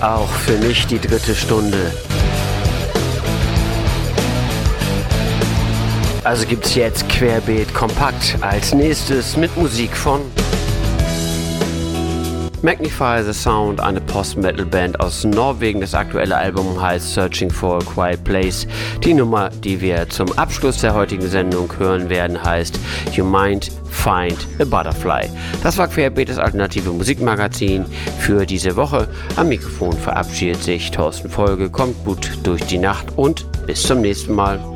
auch für mich die dritte Stunde. Also gibt's jetzt Querbeet kompakt als nächstes mit Musik von Magnify the Sound, eine Post-Metal-Band aus Norwegen. Das aktuelle Album heißt Searching for a Quiet Place. Die Nummer, die wir zum Abschluss der heutigen Sendung hören werden, heißt You Might Find a Butterfly. Das war Querbeet, das alternative Musikmagazin für diese Woche. Am Mikrofon verabschiedet sich Thorsten Folge. Kommt gut durch die Nacht und bis zum nächsten Mal.